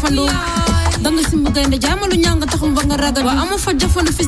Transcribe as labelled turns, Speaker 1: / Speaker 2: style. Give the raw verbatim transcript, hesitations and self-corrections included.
Speaker 1: jafandu danga simbu gaynde jamalu ñanga taxum ba nga ragal wa amu fa jafandu fis